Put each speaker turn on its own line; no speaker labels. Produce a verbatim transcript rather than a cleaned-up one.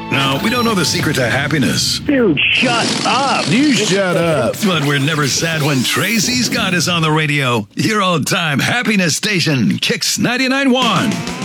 No, we don't know the secret to happiness.
Dude, shut up.
You shut up.
But we're never sad when Tracy Scott is on the radio. Your old-time happiness station, Kicks ninety-nine point one.